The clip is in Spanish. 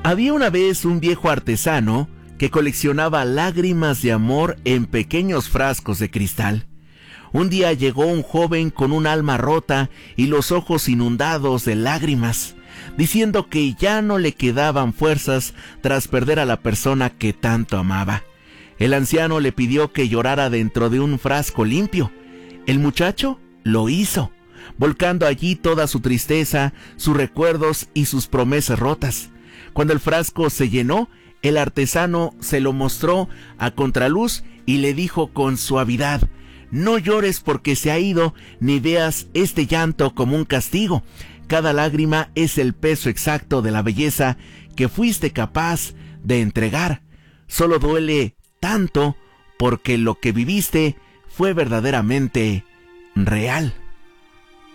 Había una vez un viejo artesano que coleccionaba lágrimas de amor en pequeños frascos de cristal. Un día llegó un joven con un alma rota y los ojos inundados de lágrimas, diciendo que ya no le quedaban fuerzas tras perder a la persona que tanto amaba. El anciano le pidió que llorara dentro de un frasco limpio. El muchacho lo hizo, volcando allí toda su tristeza, sus recuerdos y sus promesas rotas. Cuando el frasco se llenó, el artesano se lo mostró a contraluz y le dijo con suavidad: «No llores porque se ha ido, ni veas este llanto como un castigo. Cada lágrima es el peso exacto de la belleza que fuiste capaz de entregar. Solo duele tanto porque lo que viviste fue verdaderamente real».